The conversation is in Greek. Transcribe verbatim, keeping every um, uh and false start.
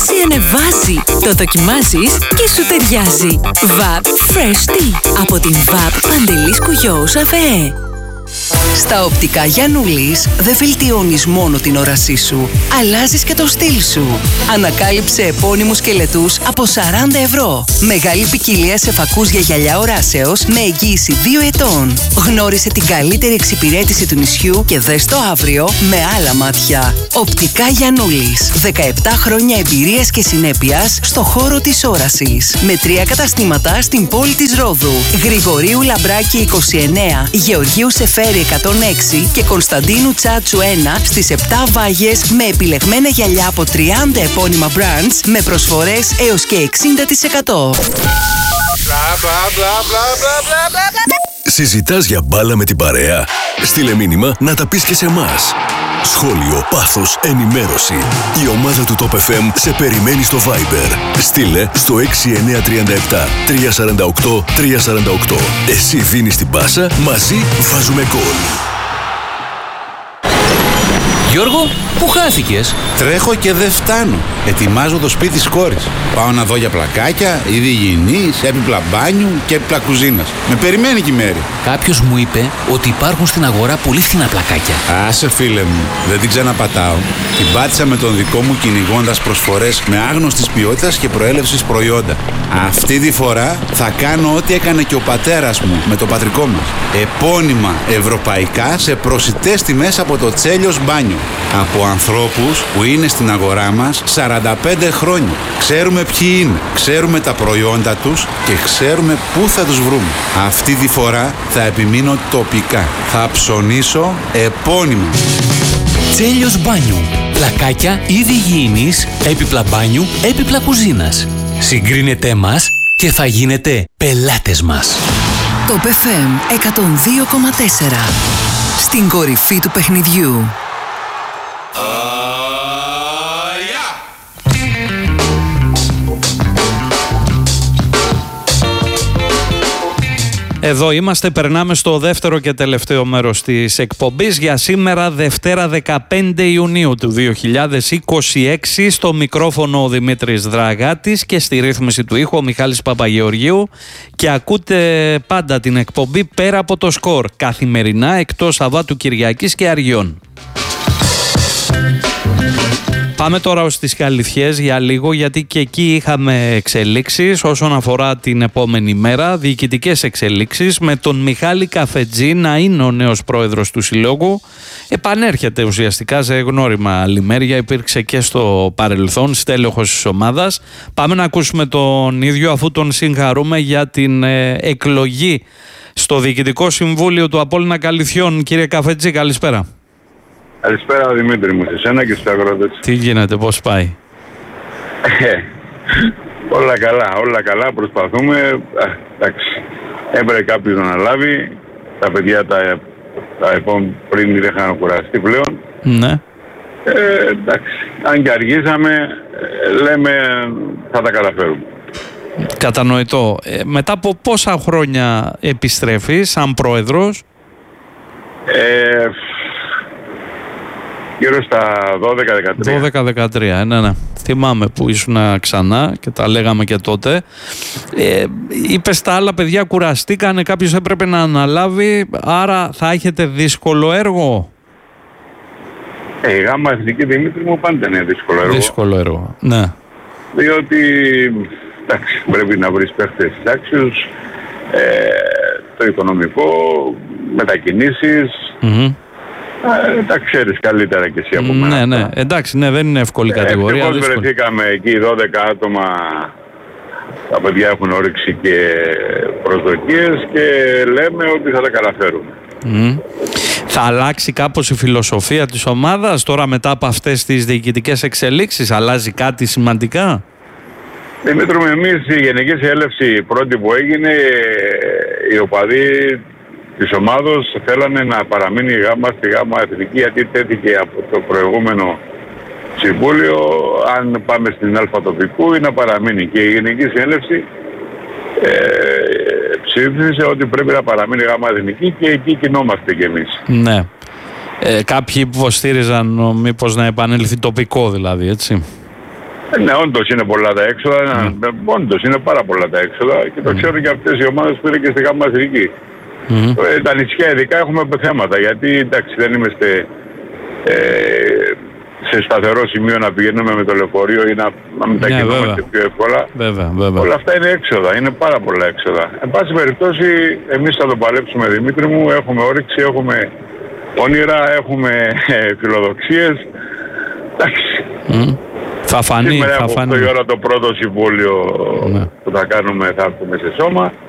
Σε ανεβάζει, το δοκιμάζεις και σου ταιριάζει. Βαπ Fresh Tea από την Βαπ Παντελής Κουγιώους ΑΒΕ. Στα οπτικά Γιαννούλης δεν βελτιώνεις μόνο την όρασή σου, αλλάζεις και το στυλ σου. Ανακάλυψε επώνυμους σκελετούς από σαράντα ευρώ. Μεγάλη ποικιλία σε φακούς για γυαλιά οράσεως με εγγύηση δύο ετών. Γνώρισε την καλύτερη εξυπηρέτηση του νησιού και δες το αύριο με άλλα μάτια. Οπτικά Γιαννούλης. δεκαεπτά χρόνια εμπειρίας και συνέπειας στο χώρο της όρασης. Με τρία καταστήματα στην πόλη της Ρόδου. Γρηγορίου Λαμπράκη είκοσι εννέα, Γεωργίου Σεφέρη εκατόν έξι και Κωνσταντίνου Τσάτσου ένα στις επτά Βάγες με επιλεγμένα γυαλιά από τριάντα επώνυμα brands με προσφορές έως και εξήντα τοις εκατό. Συζητάς για μπάλα με την παρέα? Στείλε μήνυμα να τα πεις και σε εμάς. Σχόλιο, πάθος, ενημέρωση. Η ομάδα του Top εφ εμ σε περιμένει στο Viber. Στείλε στο έξι εννιά τρία επτά τρία τέσσερα οκτώ τρία τέσσερα οκτώ. Εσύ δίνεις την πάσα, μαζί βάζουμε γκολ. Γιώργο, πού χάθηκες? Τρέχω και δεν φτάνω. Ετοιμάζω το σπίτι της κόρης. Πάω να δω για πλακάκια, είδη υγιεινής, έπιπλα μπάνιου και έπιπλα κουζίνας. Με περιμένει και η Μέρη. Κάποιος μου είπε ότι υπάρχουν στην αγορά πολύ φθηνά πλακάκια. Άσε φίλε μου, δεν την ξαναπατάω. Την πάτησα με τον δικό μου κυνηγώντας προσφορές με άγνωστης ποιότητας και προέλευσης προϊόντα. Αυτή τη φορά θα κάνω ό,τι έκανε και ο πατέρας μου με το πατρικό μας. Επώνυμα ευρωπαϊκά σε προσιτές τιμές από το Τσέλιος Μπάνιο. Από ανθρώπους που είναι στην αγορά μας σαράντα πέντε χρόνια. Ξέρουμε ποιοι είναι, ξέρουμε τα προϊόντα τους και ξέρουμε πού θα τους βρούμε. Αυτή τη φορά θα επιμείνω τοπικά. Θα ψωνίσω επώνυμα. Τσέλιος Μπάνιου. Πλακάκια είδη υγιεινής, έπιπλα μπάνιου, έπιπλα κουζίνας. Συγκρίνετε μας και θα γίνετε πελάτες μας. Top εφ εμ εκατόν δύο κόμμα τέσσερα. Στην κορυφή του παιχνιδιού. Εδώ είμαστε, περνάμε στο δεύτερο και τελευταίο μέρος της εκπομπής για σήμερα, Δευτέρα δεκαπέντε Ιουνίου του δύο χιλιάδες είκοσι έξι. Στο μικρόφωνο ο Δημήτρης Δραγάτης και στη ρύθμιση του ήχου ο Μιχάλης Παπαγεωργίου, και ακούτε πάντα την εκπομπή Πέρα από το σκορ, καθημερινά εκτός Σαββάτου, Κυριακής και Αργιών. Πάμε τώρα στις Καλυθιές για λίγο, γιατί και εκεί είχαμε εξελίξεις όσον αφορά την επόμενη μέρα, διοικητικές εξελίξεις, με τον Μιχάλη Καφετζή να είναι ο νέος πρόεδρος του Συλλόγου. Επανέρχεται ουσιαστικά σε γνώριμα λιμέρια, υπήρξε και στο παρελθόν στέλεχος της ομάδας. Πάμε να ακούσουμε τον ίδιο, αφού τον συγχαρούμε για την ε, εκλογή στο Διοικητικό Συμβούλιο του Απόλλωνα Καλυθιών. Κύριε Καφετζή, καλησπέρα. Καλησπέρα Δημήτρη μου, σε σένα και στους αγρότες. Τι γίνεται, πώς πάει? Όλα καλά, όλα καλά, προσπαθούμε. Α, εντάξει, έπρεπε κάποιος να αναλάβει. Τα παιδιά τα, τα επόμενα πριν δεν είχαν κουραστεί πλέον. Ναι. Ε, εντάξει, αν και αργήσαμε, ε, λέμε θα τα καταφέρουμε. Κατανοητό. Ε, μετά από πόσα χρόνια επιστρέφεις σαν πρόεδρος? Ε, Γύρω στα δώδεκα δεκατρία. δώδεκα δεκατρία, ναι, ναι. Θυμάμαι που ήσουν ξανά και τα λέγαμε και τότε. Ε, είπες τα άλλα παιδιά κουραστήκανε, κάποιος έπρεπε να αναλάβει, άρα θα έχετε δύσκολο έργο. Ε, η γάμα εθνική, Δημήτρη μου, πάντα είναι δύσκολο έργο. Δύσκολο έργο, ναι. Διότι εντάξει, πρέπει να βρεις παίχτες άξιους, ε, το οικονομικό, μετακινήσεις. Mm-hmm. Ε, τα ξέρεις καλύτερα και εσύ από μένα. Ναι, ναι, εντάξει, ναι, δεν είναι εύκολη κατηγορία. Ευτυχώς βρεθήκαμε εκεί δώδεκα άτομα, τα παιδιά έχουν όρεξη και προσδοκίες και λέμε ότι θα τα καταφέρουμε. Mm. Θα αλλάξει κάπως η φιλοσοφία της ομάδας τώρα μετά από αυτές τις διοικητικές εξελίξεις? Αλλάζει κάτι σημαντικά? Δημήτρη μου, εμείς η Γενική Συνέλευση πρώτη που έγινε, οι οπαδοί της ομάδος θέλανε να παραμείνει η γάμα στη γάμα εθνική, γιατί τέθηκε από το προηγούμενο συμβούλιο αν πάμε στην αλφα τοπικού ή να παραμείνει, και η Γενική Συνέλευση ε, ψήφισε ότι πρέπει να παραμείνει η γάμα εθνική και εκεί κινόμαστε κι εμείς. Ναι. Ε, κάποιοι υποστήριζαν μήπως να επανέλθει τοπικό δηλαδή, έτσι. Ε, ναι, όντως είναι πολλά τα έξοδα. Mm. Όντως είναι πάρα πολλά τα έξοδα και το mm. ξέρουν και αυτές οι ομάδες που είναι και στη γάμα εθνική. Mm. Ε, τα νησιά ειδικά έχουμε θέματα γιατί εντάξει δεν είμαστε ε, σε σταθερό σημείο να πηγαίνουμε με το λεωφορείο ή να, να μετακινούμαστε yeah, πιο εύκολα. Βέβαια, βέβαια. Όλα αυτά είναι έξοδα, είναι πάρα πολλά έξοδα. Εν πάση περιπτώσει εμείς θα το παλέψουμε, Δημήτρη μου, έχουμε όρεξη, έχουμε όνειρα, έχουμε ε, φιλοδοξίες. Εντάξει. Mm. Θα φανεί, Σήμερα θα από φανεί. οκτώ η ώρα το πρώτο συμβόλιο ναι. που θα κάνουμε, θα έρθουμε σε σώμα.